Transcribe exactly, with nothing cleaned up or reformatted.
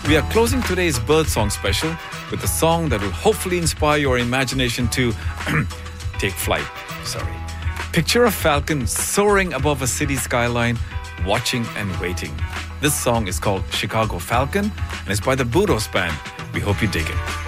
We are closing today's Birdsong special with a song that will hopefully inspire your imagination to take flight. Sorry. Picture a falcon soaring above a city skyline, watching and waiting. This song is called Chicago Falcon and it's by the Budos Band. We hope you dig it.